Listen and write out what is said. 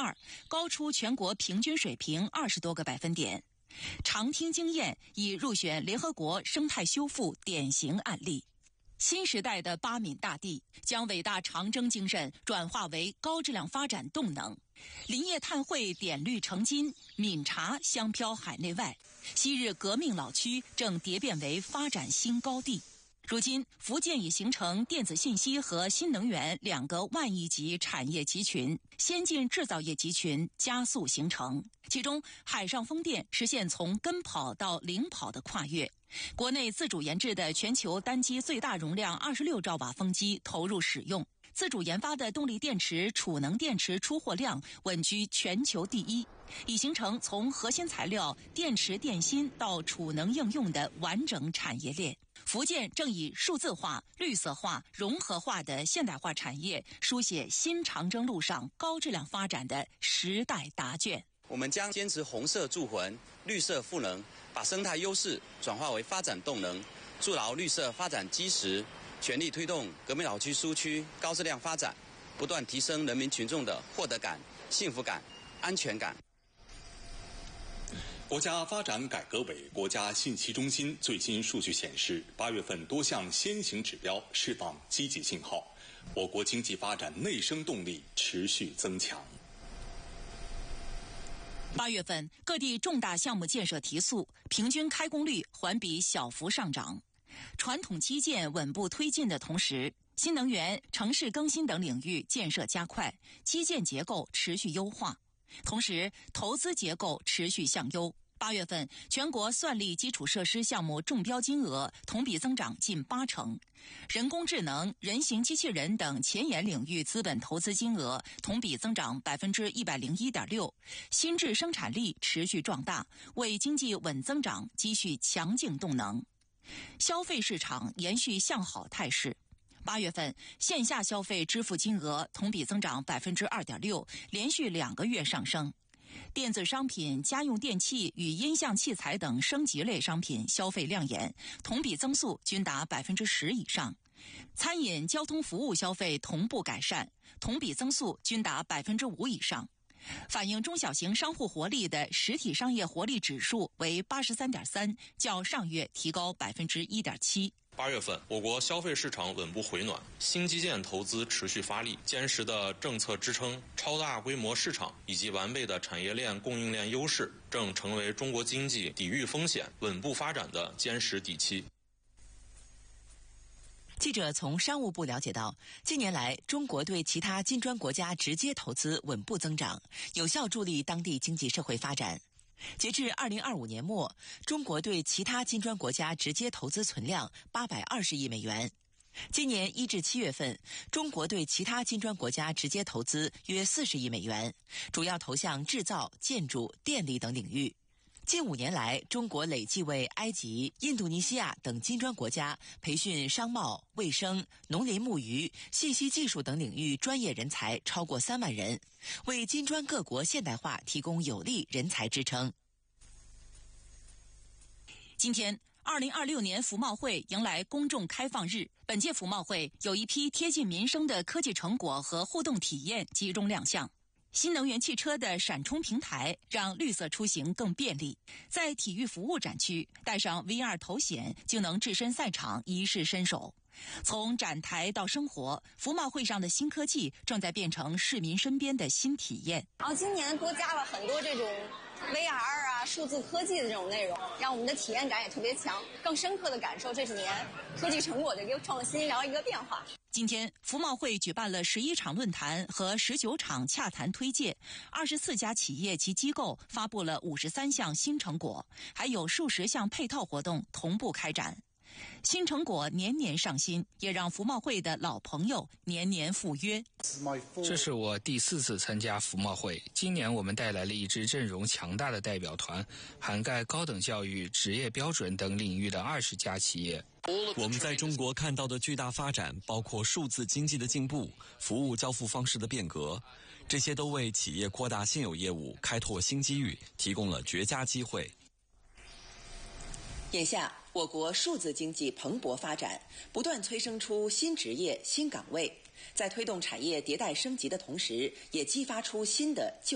2%，高出全国平均水平20多个百分点。常听经验已入选联合国生态修复典型案例。新时代的巴闽大地将伟大长征精神转化为高质量发展动能。林业碳汇点绿成金，闽茶香飘海内外。昔日革命老区正蝶变为发展新高地。如今，福建已形成电子信息和新能源2个万亿级产业集群，先进制造业集群加速形成。其中，海上风电实现从跟跑到领跑的跨越。国内自主研制的全球单机最大容量26兆瓦风机投入使用，自主研发的动力电池、储能电池出货量稳居全球第1，已形成从核心材料、电池、电芯到储能应用的完整产业链。福建正以数字化、绿色化、融合化的现代化产业，书写新长征路上高质量发展的时代答卷。 我们将坚持红色铸魂、绿色赋能，把生态优势转化为发展动能，筑牢绿色发展基石，全力推动革命老区苏区高质量发展，不断提升人民群众的获得感、幸福感、安全感。 国家发展改革委国家信息中心最新数据显示，8月份多项先行指标释放积极信号，我国经济发展内生动力持续增强。 8月份，各地重大项目建设提速，平均开工率环比小幅上涨。传统基建稳步推进的同时，新能源、城市更新等领域建设加快，基建结构持续优化。同时，投资结构持续向优。8月份，全国算力基础设施项目中标金额同比增长近80%，人工智能、人形机器人等前沿领域资本投资金额同比增长101.6%，新质生产力持续壮大，为经济稳增长积蓄强劲动能。消费市场延续向好态势。8月份，线下消费支付金额同比增长2.6%，连续2个月上升。电子商品、家用电器与音像器材等升级类商品消费亮眼，同比增速均达10%以上。餐饮、交通服务消费同步改善，同比增速均达5%以上。反映中小型商户活力的实体商业活力指数为83.3，较上月提高1.7%。 8月份，我国消费市场稳步回暖，新基建投资持续发力，坚实的政策支撑、超大规模市场以及完备的产业链供应链优势，正成为中国经济抵御风险、稳步发展的坚实底气。 记者从商务部了解到，近年来中国对其他金砖国家直接投资稳步增长，有效助力当地经济社会发展。截至2025年末，中国对其他金砖国家直接投资存量820亿美元。今年1至7月份，中国对其他金砖国家直接投资约40亿美元，主要投向制造、建筑、电力等领域。近5年来，中国累计为埃及、印度尼西亚等金砖国家培训商贸、卫生、农林牧渔、信息技术等领域专业人才超过3万人，为金砖各国现代化提供有力人才支撑。 今天，2026年服贸会迎来公众开放日。本届服贸会有一批贴近民生的科技成果和互动体验集中亮相。新能源汽车的闪充平台让绿色出行更便利。在体育服务展区，戴上 VR 头显就能置身赛场，一试身手。从展台到生活，服贸会上的新科技正在变成市民身边的新体验。 今年多加了很多这种 VR 啊、数字科技的这种内容，让我们的体验感也特别强，更深刻的感受这几年科技成果的一个创新，然后一个变化。 今天，服贸会举办了11场论坛和19场洽谈推介，24家企业及机构发布了53项新成果，还有数十项配套活动同步开展。新成果年年上新，也让服贸会的老朋友年年赴约。 这是我第4次参加服贸会，今年我们带来了一支阵容强大的代表团，涵盖高等教育、职业标准等领域的20家企业。 我们在中国看到的巨大发展，包括数字经济的进步、服务交付方式的变革，这些都为企业扩大现有业务、开拓新机遇提供了绝佳机会。 眼下，我国数字经济蓬勃发展，不断催生出新职业、新岗位，在推动产业迭代升级的同时，也激发出新的就